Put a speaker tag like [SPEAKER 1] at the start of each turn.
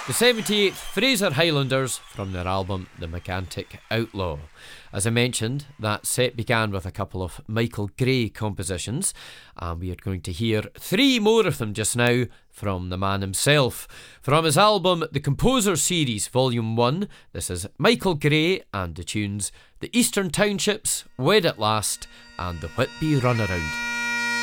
[SPEAKER 1] The 78th Fraser Highlanders from their album The Megantic Outlaw. As I mentioned, that set began with a couple of Michael Gray compositions, and we are going to hear 3 more of them just now from the man himself. From his album The Composer Series Volume 1, this is Michael Gray and the tunes The Eastern Townships, Wed at Last, and The Whitby Runaround.